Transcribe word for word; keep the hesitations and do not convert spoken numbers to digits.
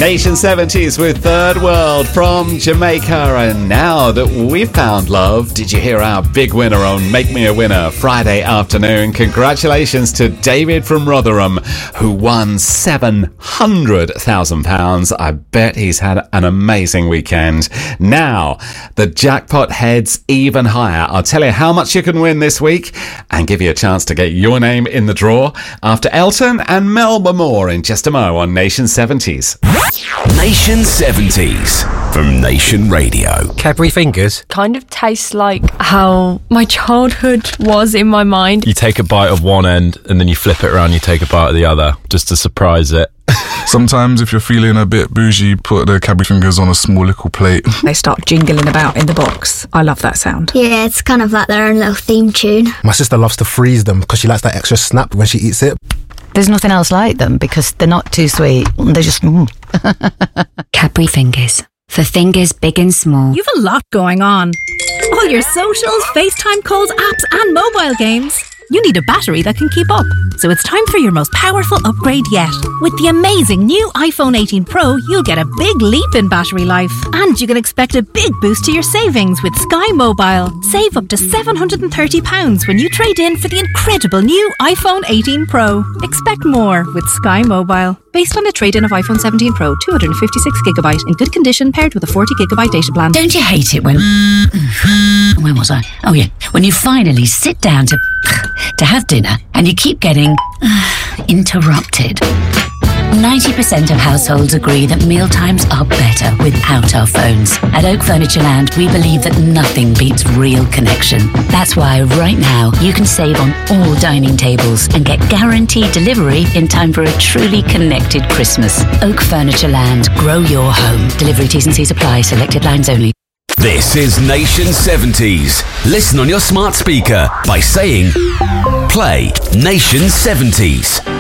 Nation seventies with Third World from Jamaica. And now that we've found love, did you hear our big winner on Make Me a Winner Friday afternoon? Congratulations to David from Rotherham, who won seven hundred thousand pounds. I bet he's had an amazing weekend. Now, the jackpot heads even higher. I'll tell you how much you can win this week and give you a chance to get your name in the draw after Elton and Melba Moore in just a mo on Nation seventies. Nation seventies from Nation Radio. Cadbury Fingers kind of tastes like how my childhood was in my mind. You take a bite of one end and then you flip it around, you take a bite of the other just to surprise it. Sometimes if you're feeling a bit bougie, put the Cadbury Fingers on a small little plate. They start jingling about in the box. I love that sound. Yeah, it's kind of like their own little theme tune. My sister loves to freeze them because she likes that extra snap when she eats it. There's nothing else like them because they're not too sweet. They're just... Mm. Cadbury Fingers. For fingers big and small. You've a lot going on. All your socials, FaceTime calls, apps and mobile games. You need a battery that can keep up. So it's time for your most powerful upgrade yet. With the amazing new iPhone eighteen Pro, you'll get a big leap in battery life. And you can expect a big boost to your savings with Sky Mobile. Save up to seven hundred thirty pounds when you trade in for the incredible new iPhone eighteen Pro. Expect more with Sky Mobile. Based on a trade-in of iPhone seventeen Pro, two hundred fifty-six gigabyte in good condition paired with a forty gigabyte data plan. Don't you hate it when... Where was I? Oh yeah. When you finally sit down to... to have dinner and you keep getting... interrupted. ninety percent of households agree that mealtimes are better without our phones. At Oak Furnitureland, we believe that nothing beats real connection. That's why right now you can save on all dining tables and get guaranteed delivery in time for a truly connected Christmas. Oak Furnitureland, grow your home. Delivery T's and C's apply. Selected lines only. This is Nation seventies. Listen on your smart speaker by saying, play Nation seventies.